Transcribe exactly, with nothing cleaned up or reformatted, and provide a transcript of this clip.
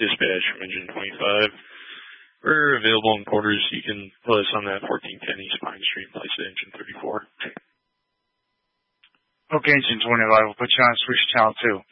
dispatch from Engine twenty-five. We're available in quarters. You can put us on that fourteen ten East Pine Street, place at Engine thirty-four. Okay, Engine twenty-five, we'll put you on switch channel two.